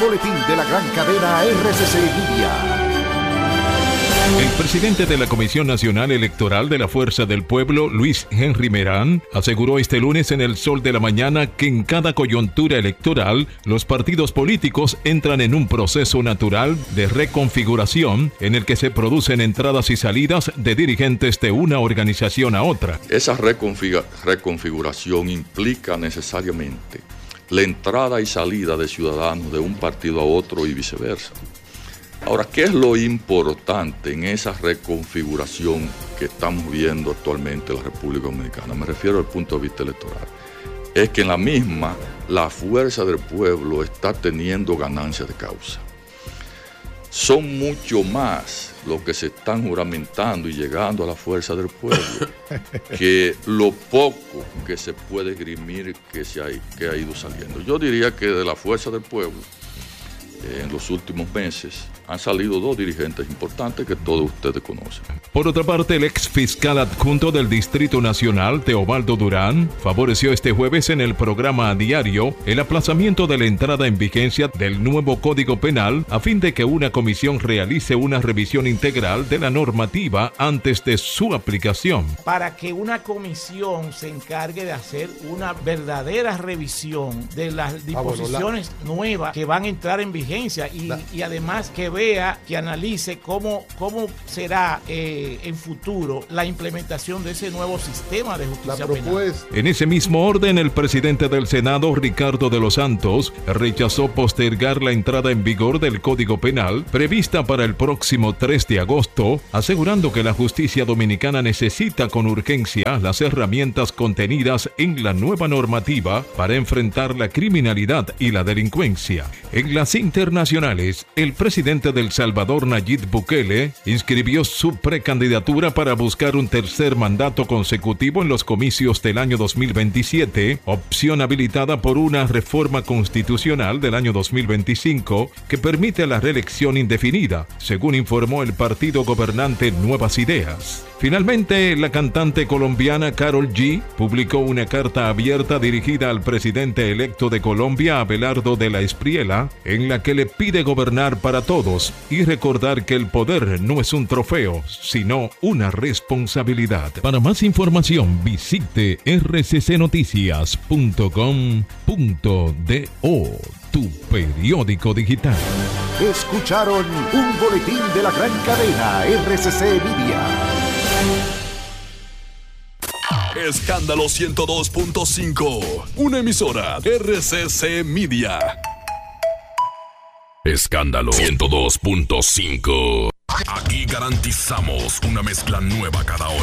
boletín de la gran cadena RCC Media. El presidente de la Comisión Nacional Electoral de la Fuerza del Pueblo, Luis Henry Merán, aseguró este lunes en El Sol de la Mañana que en cada coyuntura electoral los partidos políticos entran en un proceso natural de reconfiguración en el que se producen entradas y salidas de dirigentes de una organización a otra. Esa reconfiguración implica necesariamente la entrada y salida de ciudadanos de un partido a otro y viceversa. Ahora, ¿qué es lo importante en esa reconfiguración que estamos viendo actualmente en la República Dominicana? Me refiero al punto de vista electoral. Es que en la misma, la fuerza del pueblo está teniendo ganancia de causa. Son mucho más los que se están juramentando y llegando a la fuerza del pueblo que lo poco que se puede esgrimir que ha ido saliendo. Yo diría que de la fuerza del pueblo, en los últimos meses, han salido 2 dirigentes importantes que todos ustedes conocen. Por otra parte, el ex fiscal adjunto del Distrito Nacional, Teobaldo Durán, favoreció este jueves en el programa A Diario el aplazamiento de la entrada en vigencia del nuevo Código Penal a fin de que una comisión realice una revisión integral de la normativa antes de su aplicación. Para que una comisión se encargue de hacer una verdadera revisión de las disposiciones nuevas que van a entrar en vigencia y además que vea, que analice cómo será en futuro la implementación de ese nuevo sistema de justicia penal. En ese mismo orden, el presidente del Senado, Ricardo de los Santos, rechazó postergar la entrada en vigor del Código Penal prevista para el próximo 3 de agosto, asegurando que la justicia dominicana necesita con urgencia las herramientas contenidas en la nueva normativa para enfrentar la criminalidad y la delincuencia. En las internacionales, el presidente del Salvador, Nayib Bukele, inscribió su precandidatura para buscar un tercer mandato consecutivo en los comicios del año 2027, opción habilitada por una reforma constitucional del año 2025 que permite la reelección indefinida, según informó el partido gobernante Nuevas Ideas. Finalmente, la cantante colombiana Karol G publicó una carta abierta dirigida al presidente electo de Colombia, Abelardo de la Espriella, en la que le pide gobernar para todos y recordar que el poder no es un trofeo, sino una responsabilidad. Para más información, visite rccnoticias.com.do, tu periódico digital. Escucharon un boletín de la gran cadena RCC Media. Escándalo 102.5, una emisora RCC Media. Escándalo 102.5. Aquí garantizamos una mezcla nueva cada hora.